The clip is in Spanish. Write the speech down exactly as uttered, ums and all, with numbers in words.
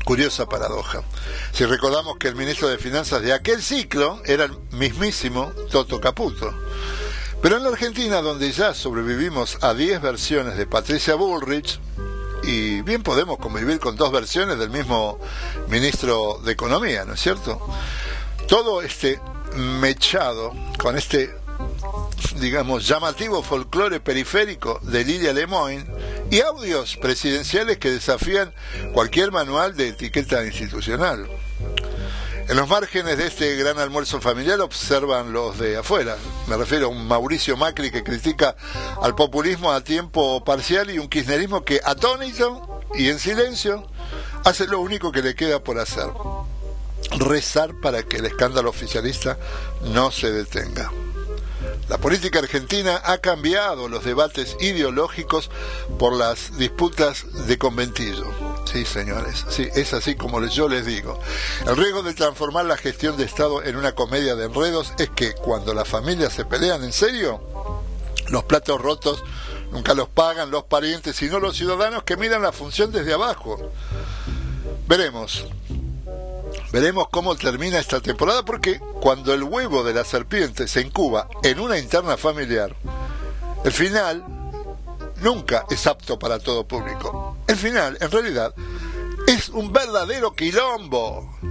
Curiosa paradoja. Si recordamos que el ministro de Finanzas de aquel ciclo era el mismísimo Toto Caputo. Pero en la Argentina, donde ya sobrevivimos a diez versiones de Patricia Bullrich, y bien podemos convivir con dos versiones del mismo ministro de Economía, ¿no es cierto? Todo este mechado con este, digamos, llamativo folclore periférico de Lilia Lemoyne y audios presidenciales que desafían cualquier manual de etiqueta institucional. En los márgenes de este gran almuerzo familiar observan los de afuera. Me refiero a un Mauricio Macri que critica al populismo a tiempo parcial y un kirchnerismo que, atónito y en silencio, hace lo único que le queda por hacer: rezar para que el escándalo oficialista no se detenga. La política argentina ha cambiado los debates ideológicos por las disputas de conventillo. Sí, señores, sí, es así como yo les digo. El riesgo de transformar la gestión de Estado en una comedia de enredos es que cuando las familias se pelean en serio, los platos rotos nunca los pagan los parientes, sino los ciudadanos que miran la función desde abajo. Veremos. Veremos cómo termina esta temporada, porque cuando el huevo de la serpiente se incuba en una interna familiar, el final nunca es apto para todo público. El final, en realidad, es un verdadero quilombo.